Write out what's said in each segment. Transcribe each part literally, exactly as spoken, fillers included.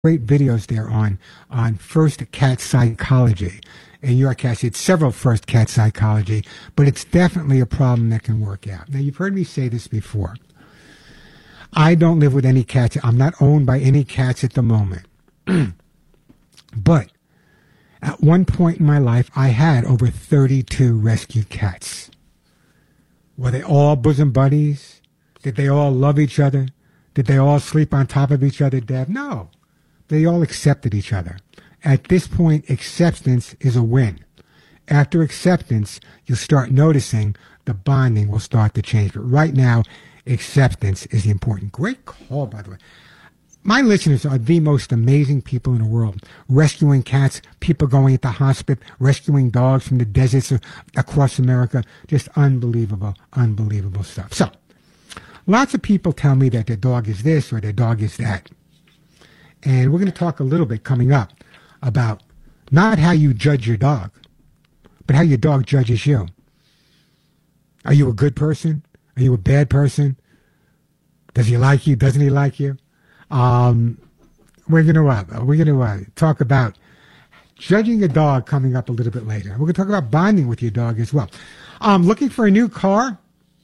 great videos there on on first cat psychology. In your case, it's several first cat psychology, but it's definitely a problem that can work out. Now, you've heard me say this before. I don't live with any cats. I'm not owned by any cats at the moment. But at one point in my life, I had over thirty-two rescued cats. Were they all bosom buddies? Did they all love each other? Did they all sleep on top of each other, Deb? No. They all accepted each other. At this point, acceptance is a win. After acceptance, you'll start noticing the bonding will start to change. But right now, acceptance is important. Great call, by the way. My listeners are the most amazing people in the world. Rescuing cats, people going into hospital, rescuing dogs from the deserts across America. Just unbelievable, unbelievable stuff. So, lots of people tell me that their dog is this or their dog is that. And we're going to talk a little bit coming up about not how you judge your dog, but how your dog judges you. Are you a good person? Are you a bad person? Does he like you? Doesn't he like you? Um, we're going to uh, we're going to uh, talk about judging a dog coming up a little bit later. We're going to talk about bonding with your dog as well. Um, looking for a new car?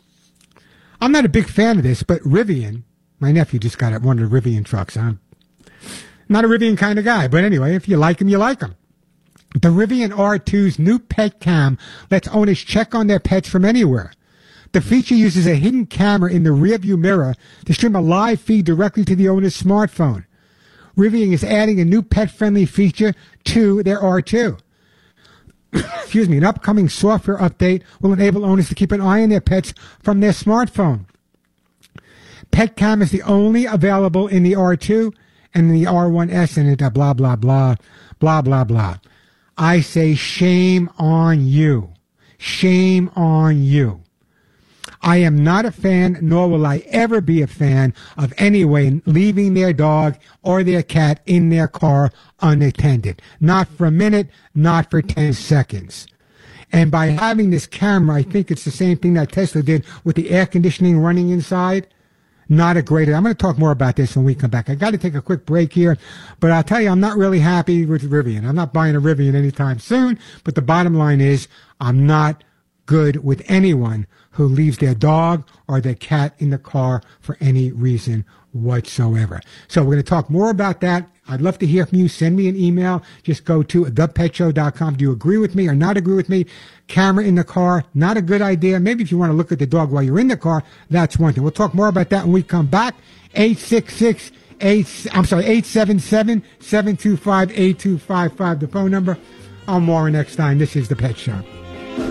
I'm not a big fan of this, but Rivian, my nephew just got one of the Rivian trucks. I'm not a Rivian kind of guy, but anyway, if you like him, you like him. The Rivian R two's new pet cam lets owners check on their pets from anywhere. The feature uses a hidden camera in the rearview mirror to stream a live feed directly to the owner's smartphone. Rivian is adding a new pet-friendly feature to their R two. Excuse me, an upcoming software update will enable owners to keep an eye on their pets from their smartphone. PetCam is the only available in the R two and the R one S and it, blah, blah, blah, blah, blah, blah. I say shame on you. Shame on you. I am not a fan, nor will I ever be a fan of anyone leaving their dog or their cat in their car unattended. Not for a minute, not for ten seconds. And by having this camera, I think it's the same thing that Tesla did with the air conditioning running inside. Not a great, I'm going to talk more about this when we come back. I got to take a quick break here, but I'll tell you, I'm not really happy with Rivian. I'm not buying a Rivian anytime soon, but the bottom line is I'm not good with anyone who leaves their dog or their cat in the car for any reason whatsoever. So we're going to talk more about that. I'd love to hear from you. Send me an email. Just go to the pet show dot com. Do you agree with me or not agree with me? Camera in the car, not a good idea. Maybe if you want to look at the dog while you're in the car, that's one thing. We'll talk more about that when we come back. eight six six, eight, I'm sorry, eight seven seven, seven two five, eight two five five, the phone number. I'm Warren Eckstein. This is The Pet Show.